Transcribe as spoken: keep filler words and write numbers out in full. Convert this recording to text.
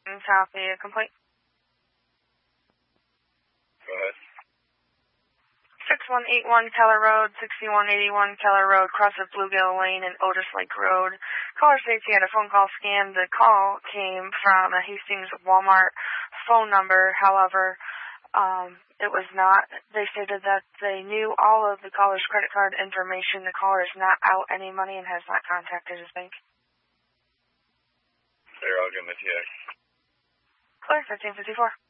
Copy a complaint. Go ahead. six one eight one Keller Road, sixty-one eighty-one Keller Road, cross of Bluegill Lane and Otis Lake Road. Caller states he had a phone call scanned. The call came from a Hastings Walmart phone number. However, um, it was not. They stated that they knew all of the caller's credit card information. The caller is not out any money and has not contacted his bank. Clear, I'll give him a T X. Clear, fifteen fifty-four.